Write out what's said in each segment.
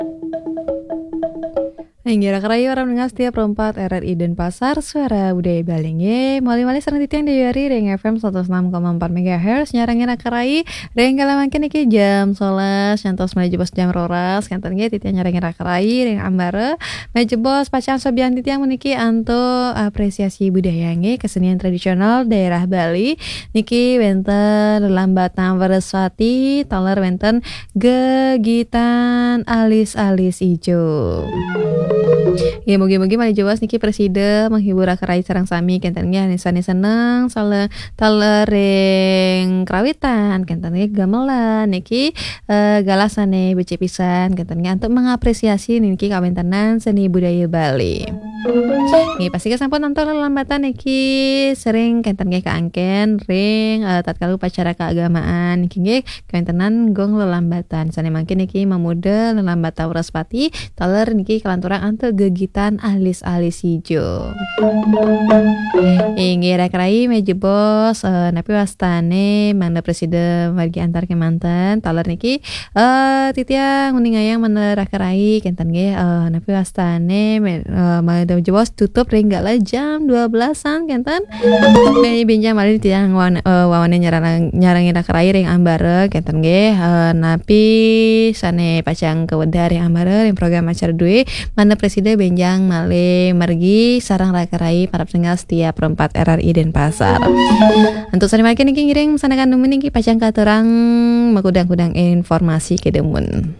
Hingga kerayu orang mendengar setiap perempat RRI dan Pasar Suara Budaya Balingye Mali-mali sareng titiang dari Ring FM 106,4 MHz nyarangin akarai Ring kalamangkin iki jam 11 nyantos menuju bos jam roras kantor ge titiang nyarangin akarai Ring ambare menuju bos pacan sobian titiang meniki anto apresiasi budaya nge kesenian tradisional daerah Bali niki wenten lelambatan Wareswati taler wenten gegitan alis-alis ijo. Ya mugi-mugi mali jawas niki presiden menghibur akarai sareng sami kentennya nisani seneng sale talereng krawitan kentennya gamelan niki galasane bece pisan kentennya untuk mengapresiasi niki kawentenan seni budaya Bali. Nggih pasti sampun nonton lelambatan niki sering kentennya kaangken ring tatkala upacara keagamaan niki nggih kawentenan gong lelambatan sane mangke niki memuda lelambatan Wareswati taler niki kelanturan antu gegitan alis-alis hijau. Inggih rakrai meje bos napi wastane mangda presiden wargi antar kemanten taler niki titiang nguningayang mangda rakrai kenten nggih napi wastane mangda meje bos tutup ringgala jam 12-an kenten me binjam mali titiang wawane nyarangin rakrai ring ambare kenten nggih napi sane pacang kewedar ring ambare ring program acara duwe mangda presiden benjang male mergi sarang rakarai para pendengar setiap perempat RRI Denpasar. Untuk sani makin niki ngiring sanakan nemen niki pacang katerang makudang-kudang informasi kedemun.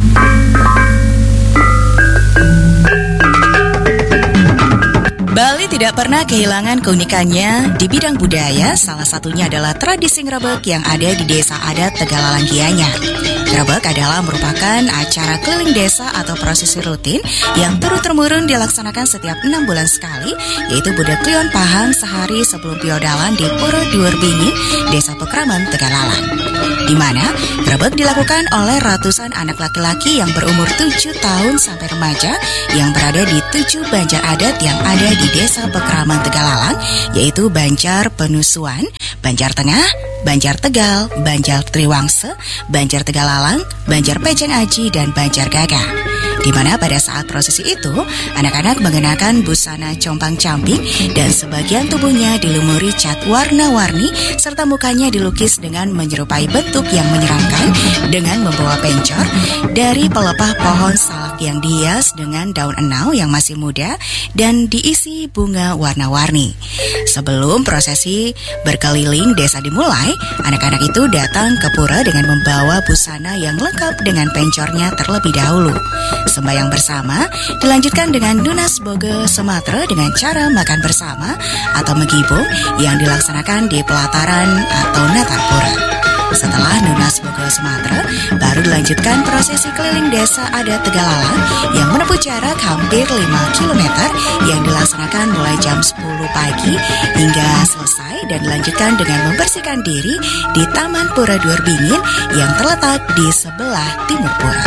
Bali tidak pernah kehilangan keunikannya di bidang budaya, salah satunya adalah tradisi ngrebek yang ada di desa adat Tegalalang Gianyar. Ngrebek adalah merupakan acara keliling desa atau prosesi rutin yang turut-temurun dilaksanakan setiap 6 bulan sekali, yaitu Budek Klion Pahang sehari sebelum piodalan di Pura Duurbingin, Desa Pekraman, Tegalalang. Di mana ngrebek dilakukan oleh ratusan anak laki-laki yang berumur 7 tahun sampai remaja yang berada di 7 banjar adat yang ada di Desa Pekraman Tegalalang, yaitu Banjar Penusuan, Banjar Tengah, Banjar Tegal, Banjar Triwangse, Banjar Tegalalang, Banjar Pejen Aji, dan Banjar Gagah. Di mana pada saat prosesi itu, anak-anak mengenakan busana compang-camping dan sebagian tubuhnya dilumuri cat warna-warni serta mukanya dilukis dengan menyerupai bentuk yang menyeramkan dengan membawa pencor dari pelepah pohon salak yang dihias dengan daun enau yang masih muda dan diisi bunga warna-warni. Sebelum prosesi berkeliling desa dimulai, anak-anak itu datang ke pura dengan membawa busana yang lengkap dengan pencornya terlebih dahulu. Sembahyang bersama dilanjutkan dengan Nunas Boge Sematra dengan cara makan bersama atau megibung yang dilaksanakan di pelataran atau natar pura. Setelah Nunas Boge Sematra, baru dilanjutkan prosesi keliling desa adat Tegalalang yang menempuh jarak hampir 5 km yang dilaksanakan mulai jam 10 pagi hingga selesai dan dilanjutkan dengan membersihkan diri di Taman Pura Duurbingin yang terletak di sebelah timur pura.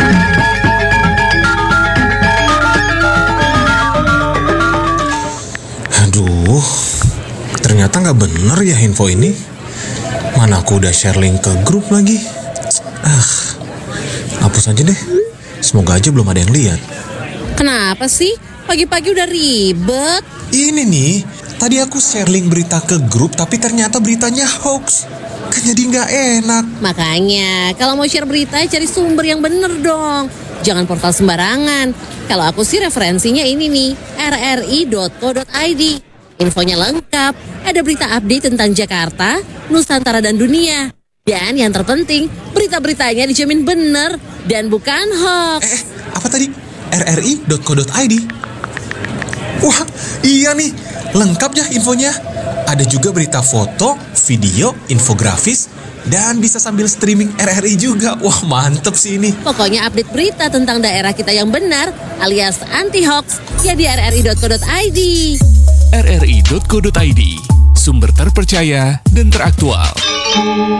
Aduh, ternyata nggak bener ya info ini. Mana aku udah share link ke grup lagi. Hapus aja deh. Semoga aja belum ada yang lihat. Kenapa sih? Pagi-pagi udah ribet. Ini nih, tadi aku share link berita ke grup tapi ternyata beritanya hoax. Kan jadi nggak enak. Makanya, kalau mau share berita cari sumber yang bener dong. Jangan portal sembarangan. Kalau aku sih referensinya ini nih, rri.co.id. Infonya lengkap, ada berita update tentang Jakarta, Nusantara dan dunia. Dan yang terpenting, berita-beritanya dijamin bener dan bukan hoax. Apa tadi? rri.co.id. Wah, iya nih, lengkap ya infonya. Ada juga berita foto, video, infografis, dan bisa sambil streaming RRI juga. Wah, mantep sih ini. Pokoknya update berita tentang daerah kita yang benar alias anti-hoax ya di rri.co.id. rri.co.id, sumber terpercaya dan teraktual.